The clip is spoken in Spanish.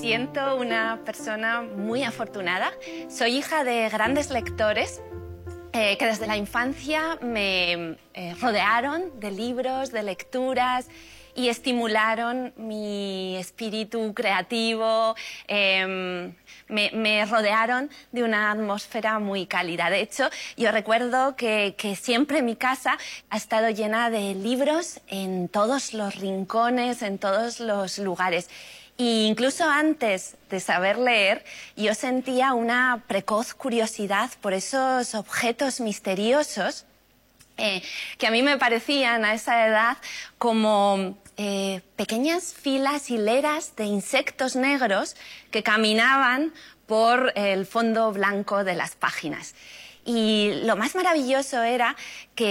siento una persona muy afortunada. Soy hija de grandes lectores que desde la infancia me rodearon de libros, de lecturas y estimularon mi espíritu creativo, me rodearon de una atmósfera muy cálida. De hecho, yo recuerdo que siempre mi casa ha estado llena de libros en todos los rincones, en todos los lugares. E incluso antes de saber leer, yo sentía una precoz curiosidad por esos objetos misteriosos que a mí me parecían a esa edad como pequeñas filas, hileras de insectos negros que caminaban por el fondo blanco de las páginas. Y lo más maravilloso era que